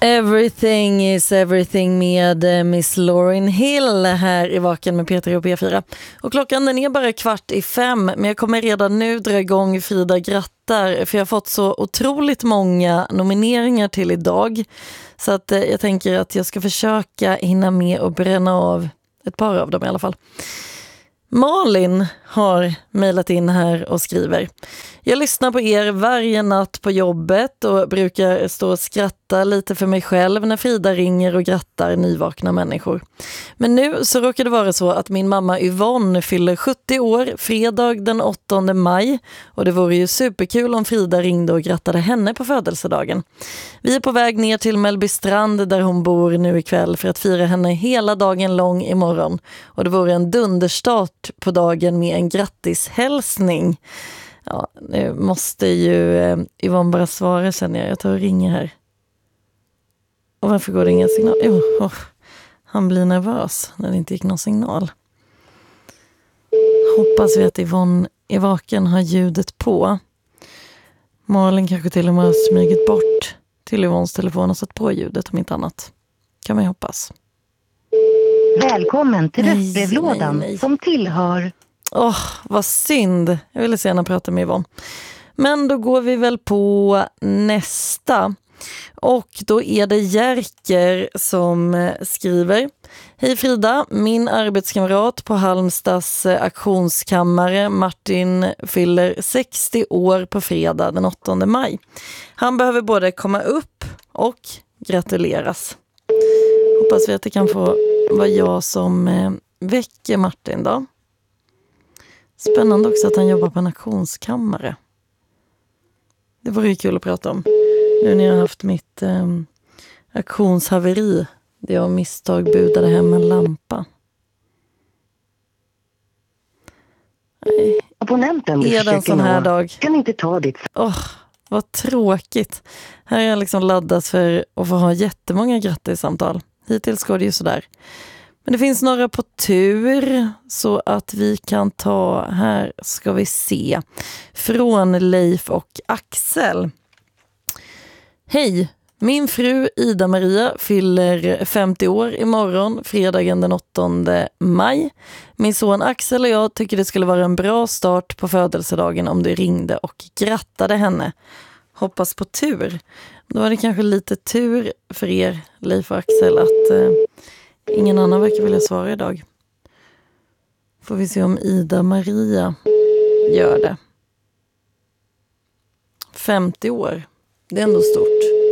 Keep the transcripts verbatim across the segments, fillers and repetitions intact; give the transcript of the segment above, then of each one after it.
Everything is everything med Miss Lauryn Hill här i Vaken med Peter och P fyra. Och klockan den är bara kvart i fem, men jag kommer redan nu dra igång Frida grattar, för jag har fått så otroligt många nomineringar till idag. Så att eh, jag tänker att jag ska försöka hinna med och bränna av ett par av dem i alla fall. Malin har mejlat in här och skriver: jag lyssnar på er varje natt på jobbet och brukar stå och skratta lite för mig själv när Frida ringer och grattar nyvakna människor. Men nu så råkar det vara så att min mamma Yvonne fyller sjuttio år fredag den åttonde maj, och det vore ju superkul om Frida ringde och grattade henne på födelsedagen. Vi är på väg ner till Mellbystrand där hon bor nu ikväll för att fira henne hela dagen lång imorgon, och det vore en dunderstart på dagen med en grattishälsning. Ja, nu måste ju eh, Yvonne bara svara sen. Jag, jag tar och ringer här. Och varför går det ingen signal? Jo, oh, han blir nervös när det inte gick någon signal. Hoppas vi att Yvonne i vaken har ljudet på. Malin kanske till och med har smugit bort till Yvonnes telefon och satt på ljudet om inte annat. Kan man ju hoppas. Välkommen till röstbrevlådan som tillhör... Åh, oh, vad synd. Jag ville gärna prata med Yvonne. Men då går vi väl på nästa. Och då är det Jerker som skriver: hej Frida, min arbetskamrat på Halmstads auktionskammare Martin fyller sextio år på fredag den åttonde maj. Han behöver både komma upp och gratuleras. Hoppas vi att det kan få vara jag som eh, väcker Martin då. Spännande också att han jobbar på en auktionskammare. Det vore ju kul att prata om. Nu när jag har haft mitt eh, auktionshaveri. Där jag misstag budade hem en lampa. Nej. Abonnenten är det en sån här dag? Kan inte ta ditt. Åh, oh, vad tråkigt. Här är jag liksom laddad för att få ha jättemånga grattissamtal. Hittills går det ju sådär. Men det finns några på tur så att vi kan ta, här ska vi se, från Leif och Axel. Hej, min fru Ida Maria fyller femtio år imorgon, fredagen den åttonde maj. Min son Axel och jag tycker det skulle vara en bra start på födelsedagen om du ringde och grattade henne. Hoppas på tur. Då var det kanske lite tur för er, Leif och Axel, att... Eh, ingen annan verkar vilja svara idag. Får vi se om Ida Maria gör det. femtio år. Det är ändå stort.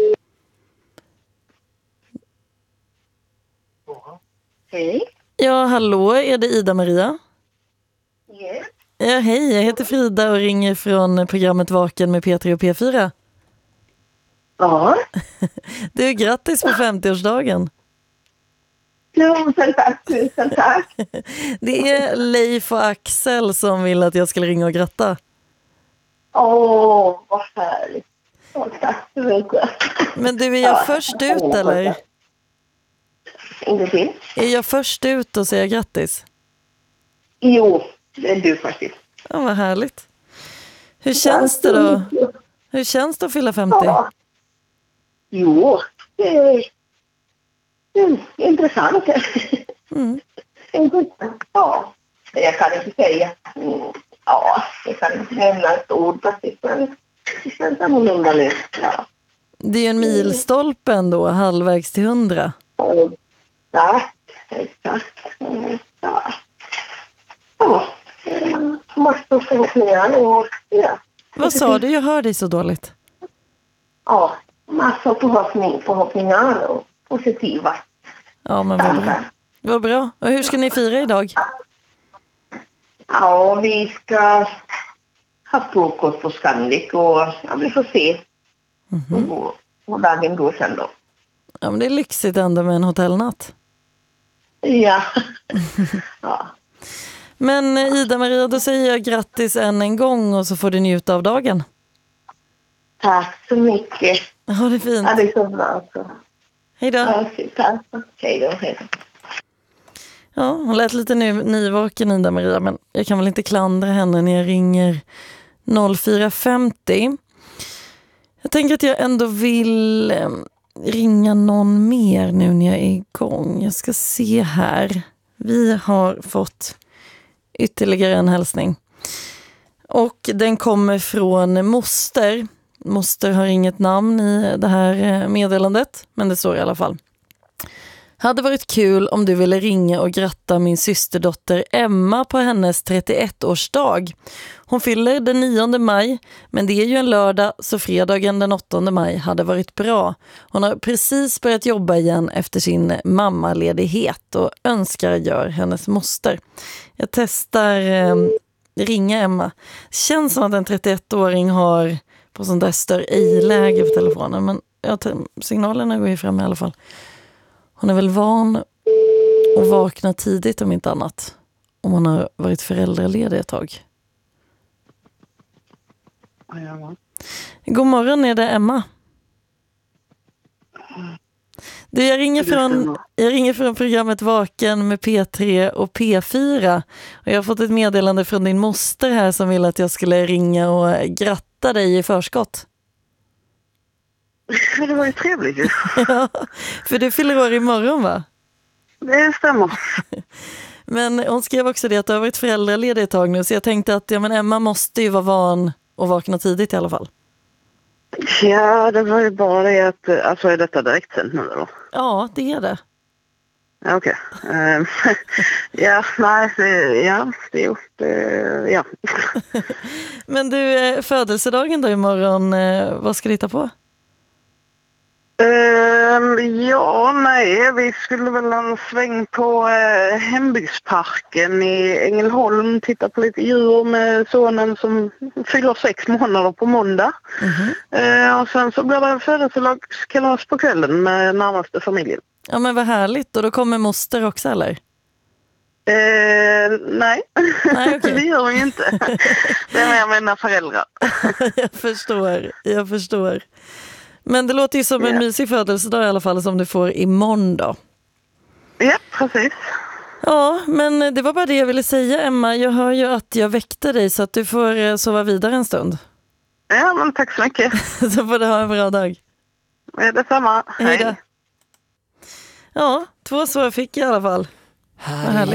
Hej. Ja, hallå. Är det Ida Maria? Yes. Ja, hej. Jag heter Frida och ringer från programmet Vaken med P tre och P fyra. Ja. Du är grattis på femtioårsdagen. Tusen tack, tusen tack. Det är Leif och Axel som vill att jag ska ringa och gratta. Åh, vad härligt. Åh, tack så mycket. Men du, är jag ja. först ut eller? Inte till. Är jag först ut och säger grattis? Jo, det är du faktiskt. Ja, vad härligt. Hur känns det då? Hur känns det att fylla femtio? Ja. Jo, det är... Mm, intressant. Mm. Intressant. Ja, jag kan inte säga. Mm, ja, jag kan inte nämna ett ord faktiskt, men det känns annorlunda nu. Ja. Det är ju en milstolpe ändå, halvvägs till hundra. Mm, tack, exakt. Mm, ja. Ja, måste förhoppningar och ja. Vad sa du? Jag hör dig så dåligt. Ja, massa förhoppning, förhoppningar och positiva. Ja, men vad bra. Vad bra. Och hur ska ni fira idag? Ja, vi ska ha frukost på Scandic och ja, vi får se mm-hmm. och, och dagen går sen då. Ja, men det är lyxigt ändå med en hotellnatt. Ja. Ja. Men Ida Maria, då säger jag grattis än en gång och så får du njuta av dagen. Tack så mycket. Ha det fint. Ja, det är så bra. Så. Hej då. Ja, tack. Hej då, hej då. Ja, hon lät lite ny, nyvaken Ida Maria, men jag kan väl inte klandra henne när jag ringer noll fyra femtio. Jag tänker att jag ändå vill ringa någon mer nu när jag är igång. Jag ska se här. Vi har fått ytterligare en hälsning. Och den kommer från moster. Moster har inget namn i det här meddelandet, men det står i alla fall. Hade varit kul om du ville ringa och gratta min systerdotter Emma på hennes trettioett-årsdag. Hon fyller den nionde maj, men det är ju en lördag så fredagen den åttonde maj hade varit bra. Hon har precis börjat jobba igen efter sin mammaledighet och önskar gör hennes moster. Jag testar eh, ringa Emma. Känns som att en trettioett-åring har på sånt där stör i-läge på telefonen, men ja, signalerna går ju fram i alla fall. Hon är väl van att vakna tidigt om inte annat. Om hon har varit föräldraledig ett tag. Ja. God morgon, är det Emma? Du, jag, ringer från, jag ringer från programmet Vaken med P tre och P fyra. Och jag har fått ett meddelande från din moster här som vill att jag skulle ringa och gratta dig i förskott. Det var ju trevligt ju. Ja, för du fyller år imorgon, va? Det stämmer. Men hon skrev också det att du har varit föräldraledig ett tag nu, så jag tänkte att ja, men Emma måste ju vara van att vakna tidigt i alla fall. Ja, det var ju bara det att, alltså är detta direktsänt nu eller? Ja, det är det. Ja, okej. Okay. Um, ja, nej, det, ja, det, det, ja. Men du, födelsedagen då imorgon, vad ska du hitta på? Uh, ja, nej, vi skulle väl en sväng på uh, hembygdsparken i Ängelholm, titta på lite djur med sonen som fyller sex månader på måndag. Mm-hmm. Uh, och sen så blir det födelsedagskalas på kvällen med närmaste familjen. Ja, men vad härligt. Och då kommer moster också, eller? Uh, nej, nej okay. Det gör hon ju inte. Det är med mina föräldrar. Jag förstår, jag förstår. Men det låter ju som en ja. mysig födelsedag i alla fall som du får imorgon då. Ja, precis. Ja, men det var bara det jag ville säga, Emma. Jag hör ju att jag väckte dig så att du får sova vidare en stund. Ja, men tack så mycket. Så får du ha en bra dag. Ja, detsamma. Hej. Hej då. Ja, två svar fick jag i alla fall. Vad härligt.